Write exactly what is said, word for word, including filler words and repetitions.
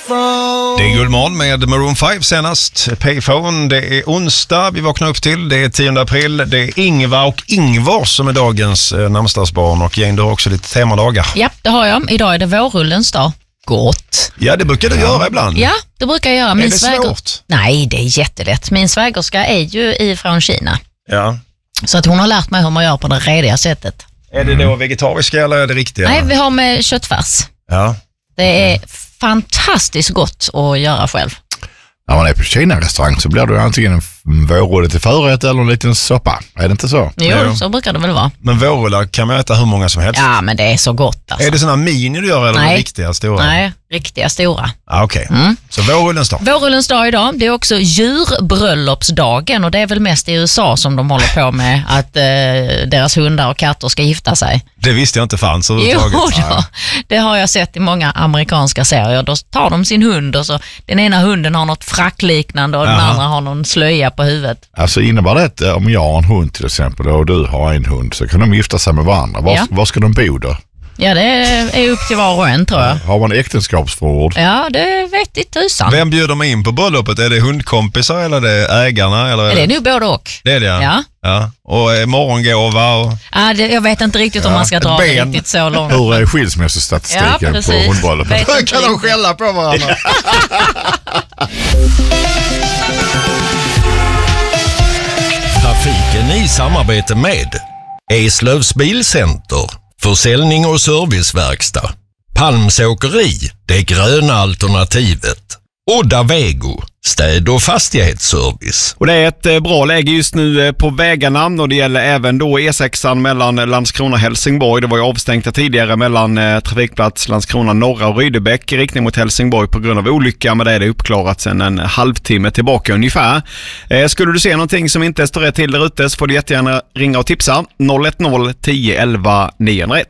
Payphone. Det är Guldmorgon med Maroon fem senast. Payphone, det är onsdag vi vaknar upp till. Det är tionde april. Det är Ingvar och Ingvar som är dagens eh, namnsdagsbarn. Och Jane, du har också lite temadagar. Ja, det har jag. Idag är det vårrullens dag. Gott. Ja, det brukar du ja. göra ibland. Ja, det brukar jag göra. Min är det sväger... svårt? Nej, det är jättelätt. Min svägerska är ju ifrån Kina. Ja. Så att hon har lärt mig hur man gör på det rediga sättet. Är det då vegetariska eller är det riktiga? Nej, vi har med köttfärs. Ja. Det är fantastiskt gott att göra själv. När man är på Kina-restaurang så blir det antingen en vårrulle till förrätt eller en liten soppa. Är det inte så? Jo, Jo. så brukar det väl vara. Men vårrullar kan man äta hur många som helst. Ja, men det är så gott alltså. Är det sådana mini du gör eller Nej. riktiga stora? Nej, riktiga stora. Ah, Okej, okay. Mm. Så vårrullens dag. Vårrullens dag idag, det är också djurbröllopsdagen och det är väl mest i U S A som de håller på med att eh, deras hundar och katter ska gifta sig. Det visste jag inte fanns Jo överhuvudtaget. då, det har jag sett i många amerikanska serier. Då tar de sin hund och så den ena hunden har något frackliknande och den Aha. andra har någon slöja på huvudet. Alltså innebär det att om jag har en hund till exempel och du har en hund så kan de gifta sig med varandra. Var, Ja. var ska de bo då? Ja, det är upp till var och en tror jag. Har man äktenskapsförord? Ja, det vet i tusan. Vem bjuder man in på bröllopet? Är det hundkompisar eller är det ägarna? Eller är Det är nog både och. Det är det, ja. Ja. ja. Och eh, morgongåva och... Ja, det, jag vet inte riktigt om man ska dra ett det ben. riktigt så långt. Hur är skilsmässostatistiken Ja, på precis. hundbröllopet? Vet inte Kan de riktigt. skälla på varandra? Trafiken i samarbete med Eslövs Bilcenter, försäljning och serviceverkstad. Palmsåkeri, det gröna alternativet. Odda Vego, städ- och fastighetsservice. Och det är ett eh, bra läge just nu eh, på vägarna och det gäller även då E sexan mellan Landskrona och Helsingborg. Det var ju avstängt tidigare mellan eh, trafikplats Landskrona norra och Rydebäck i riktning mot Helsingborg på grund av olycka, men det är det uppklarat sedan en halvtimme tillbaka ungefär. Eh, skulle du se någonting som inte står rätt till där ute så får du jättegärna ringa och tipsa noll ett noll tio elva niohundraett.